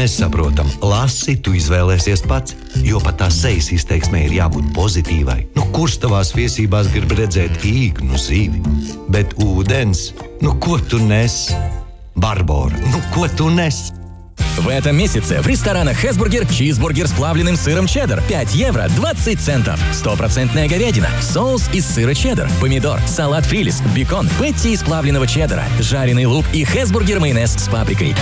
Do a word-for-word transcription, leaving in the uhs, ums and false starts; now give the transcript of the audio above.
nesaprotam. Lasi, tu izvēlēsies pats, jo pat tās sejas izteiksmē ir jābūt pozitīvai. Nu, kurš tavās viesībās grib redzēt īknu zivi? Bet ūdens, nu ko tu nes? Barbora, ну ko tu nes? В этом месяце в ресторанах «Хэсбургер» чизбургер с плавленным сыром чеддер. пять евро двадцать центов. Стопроцентная говядина. Соус из сыра чеддер. Помидор. Салат фрилис. Бекон. Пэтти из плавленного чеддера. Жареный лук и «Хэсбургер» майонез с паприкой.